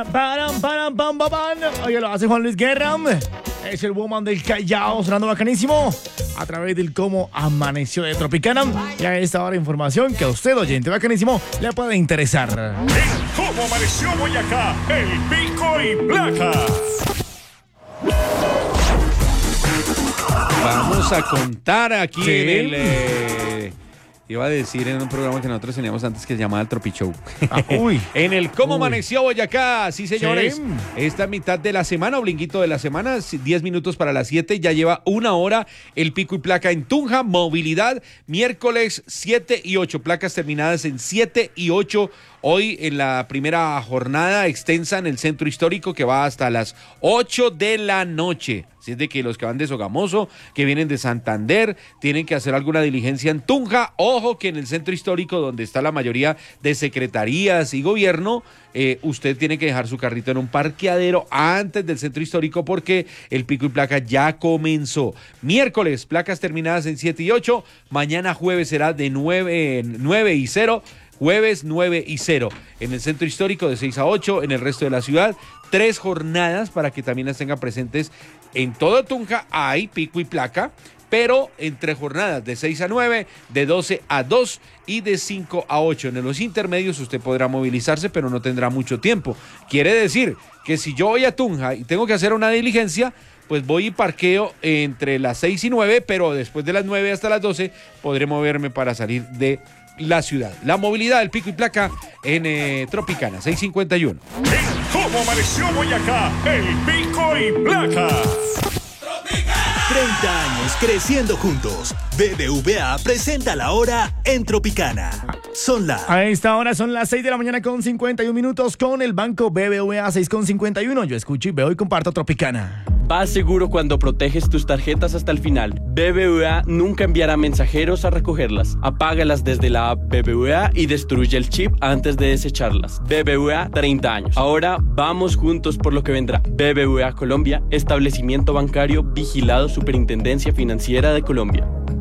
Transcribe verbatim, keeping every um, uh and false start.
Para, para, para, pam, pam, pam. Oye, lo hace Juan Luis Guerra. Es el woman del Callao, sonando bacanísimo a través del Cómo Amaneció de Tropicana. Y a esta hora información que a usted, oyente bacanísimo, le puede interesar. El Cómo Amaneció Boyacá, el pico y placa. Vamos a contar aquí Sí. en el... Eh, iba a decir en un programa que nosotros teníamos antes que se llamaba El Tropi Show. Ah, uy. En el Cómo Uy. Amaneció Boyacá, sí señores. Sí. Esta mitad de la semana, oblinguito de la semana, diez minutos para las siete, ya lleva una hora el pico y placa en Tunja, movilidad, miércoles siete y ocho, placas terminadas en siete y ocho. Hoy en la primera jornada extensa en el centro histórico que va hasta las ocho de la noche. Así es de que los que van de Sogamoso, que vienen de Santander, tienen que hacer alguna diligencia en Tunja. Ojo que en el centro histórico, donde está la mayoría de secretarías y gobierno, eh, usted tiene que dejar su carrito en un parqueadero antes del centro histórico porque el pico y placa ya comenzó. Miércoles, placas terminadas en siete y ocho. Mañana jueves será de nueve y cero. Jueves nueve y cero en el centro histórico de seis a ocho, en el resto de la ciudad, tres jornadas para que también las tengan presentes. En todo Tunja hay pico y placa, pero en tres jornadas, de seis a nueve, de doce a dos y de cinco a ocho. En los intermedios usted podrá movilizarse, pero no tendrá mucho tiempo. Quiere decir que si yo voy a Tunja y tengo que hacer una diligencia, pues voy y parqueo entre las seis y nueve, pero después de las nueve hasta las doce podré moverme para salir de la ciudad. La movilidad del pico y placa en eh, Tropicana, seiscientos cincuenta y uno. El Cómo Amaneció Boyacá, el pico y placa. treinta años creciendo juntos. B B V A presenta la hora en Tropicana. Son las... A esta hora son las seis de la mañana con cincuenta y un minutos con el banco B B V A seis con cincuenta y uno. Yo escucho y veo y comparto Tropicana. Vas seguro cuando proteges tus tarjetas hasta el final. B B V A nunca enviará mensajeros a recogerlas. Apágalas desde la app B B V A y destruye el chip antes de desecharlas. B B V A, treinta años. Ahora vamos juntos por lo que vendrá. B B V A Colombia, establecimiento bancario vigilado Superintendencia Financiera de Colombia.